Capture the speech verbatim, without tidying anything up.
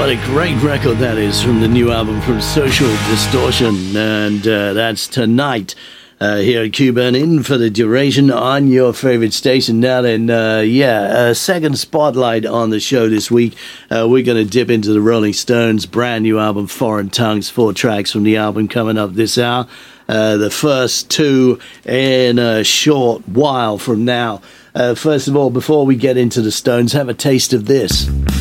What a great record that is from the new album from Social Distortion, and uh, that's Tonight uh, here at Q-Burn In for the duration on your favorite station. Now then, uh, yeah, a second spotlight on the show this week. Uh, we're going to dip into the Rolling Stones' brand new album, Foreign Tongues, four tracks from the album coming up this hour. Uh, the first two in a short while from now. Uh, first of all, before we get into the Stones, have a taste of this.